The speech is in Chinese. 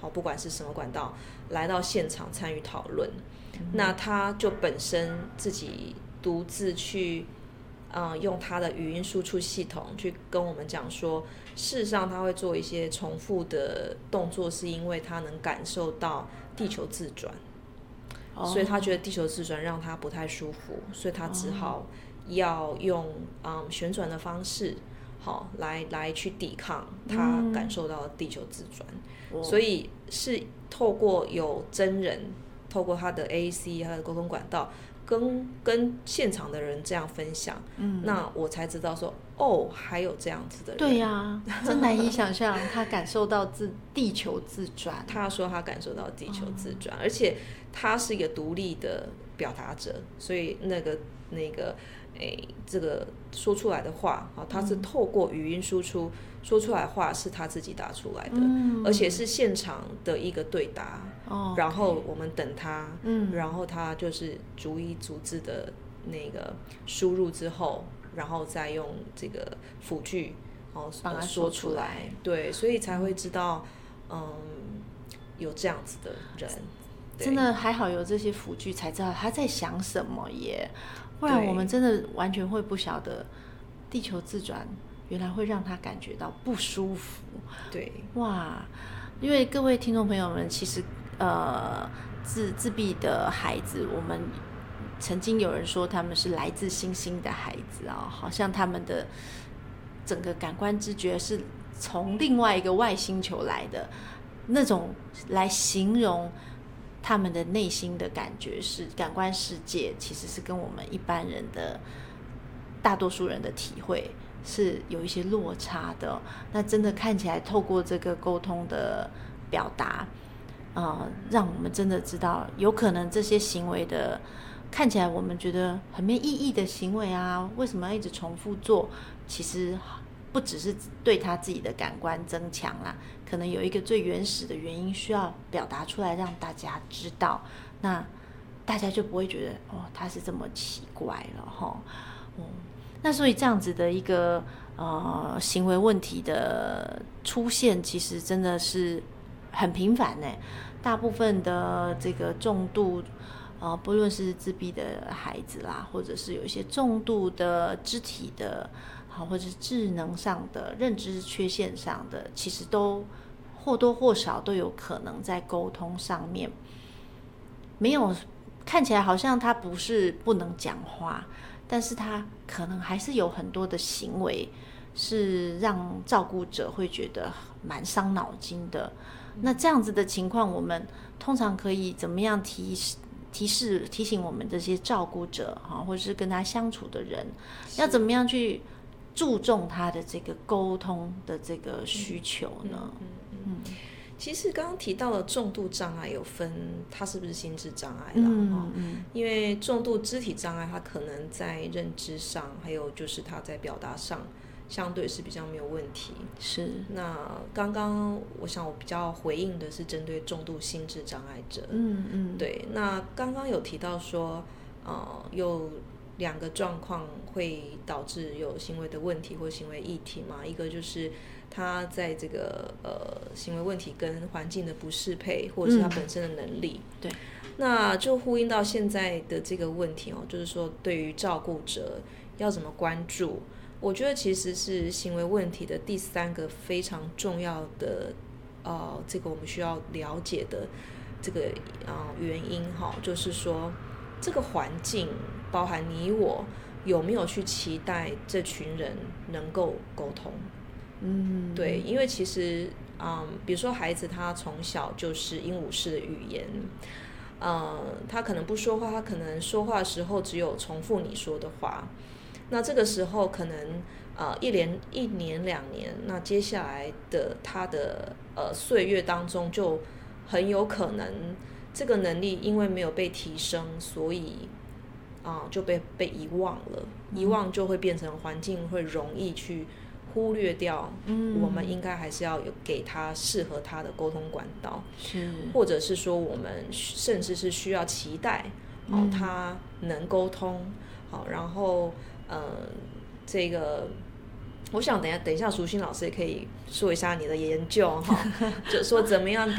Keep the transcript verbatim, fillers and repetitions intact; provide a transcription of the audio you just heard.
不管是什么管道来到现场参与讨论，嗯、那他就本身自己独自去。嗯，用他的语音输出系统去跟我们讲说，事实上他会做一些重复的动作，是因为他能感受到地球自转，哦、所以他觉得地球自转让他不太舒服，所以他只好要用嗯旋转的方式，好来来去抵抗他感受到的地球自转，嗯、所以是透过有真人，透过他的 A A C 他的沟通管道。跟跟现场的人这样分享，嗯、那我才知道说，哦，还有这样子的人。 对呀、啊，真难以想象他感受到自地球自转。 他说他感受到地球自转，哦、而且他是一个独立的表达者，所以那个那个，诶，这个说出来的话，啊，他是透过语音输出。说出来的话是他自己打出来的，嗯、而且是现场的一个对答，哦、然后我们等他，嗯、然后他就是逐一逐字的那个输入之后，然后再用这个辅句哦把它说出来，对，所以才会知道，嗯，有这样子的人， 真的还好有这些辅句，才知道他在想什么耶，不然我们真的完全会不晓得地球自转。原来会让他感觉到不舒服， 对， 哇！因为各位听众朋友们，其实呃，自自闭的孩子，我们曾经有人说他们是来自星星的孩子啊、哦，好像他们的整个感官知觉是从另外一个外星球来的，那种来形容他们的内心的感觉是感官世界，其实是跟我们一般人的大多数人的体会。是有一些落差的，那真的看起来透过这个沟通的表达，呃，让我们真的知道，有可能这些行为的看起来我们觉得很没意义的行为啊，为什么要一直重复做？其实不只是对他自己的感官增强啦，可能有一个最原始的原因需要表达出来，让大家知道，那大家就不会觉得哦，他是这么奇怪了哈，嗯。那所以这样子的一个呃行为问题的出现，其实真的是很频繁呢。大部分的这个重度呃，不论是自闭的孩子啦，或者是有一些重度的肢体的，好，或者是智能上的认知缺陷上的，其实都或多或少都有可能在沟通上面没有看起来好像他不是不能讲话。但是他可能还是有很多的行为是让照顾者会觉得蛮伤脑筋的。那这样子的情况，我们通常可以怎么样提示、提示、提醒我们这些照顾者哈，或者是跟他相处的人，要怎么样去注重他的这个沟通的这个需求呢？ 嗯嗯嗯嗯其实刚刚提到的重度障碍有分，它是不是心智障碍啦？嗯嗯、因为重度肢体障碍，它可能在认知上，还有就是它在表达上，相对是比较没有问题。 是。 那刚刚我想我比较回应的是针对重度心智障碍者。嗯嗯。对，那刚刚有提到说，呃，有两个状况会导致有行为的问题或行为议题嘛，一个就是他在这个呃行为问题跟环境的不适配，或者是他本身的能力。 嗯、对， 那就呼应到现在的这个问题哦，就是说对于照顾者要怎么关注，我觉得其实是行为问题的第三个非常重要的呃这个我们需要了解的这个呃原因哈、哦，就是说这个环境包含你我有没有去期待这群人能够沟通。嗯，对，因为其实，嗯，比如说孩子他从小就是鹦鹉式的语言，呃，他可能不说话，他可能说话的时候只有重复你说的话，那这个时候可能呃一连一年两年，那接下来的他的呃岁月当中就很有可能这个能力因为没有被提升，所以啊、呃、就被被遗忘了，遗忘就会变成环境会容易去忽略掉，嗯，我们应该还是要有给他适合他的沟通管道， 是， 或者是说我们甚至是需要期待，哦，嗯、他能沟通，好，然后呃，这个，我想等一下等一下，淑馨老师也可以说一下你的研究哈，就说怎么样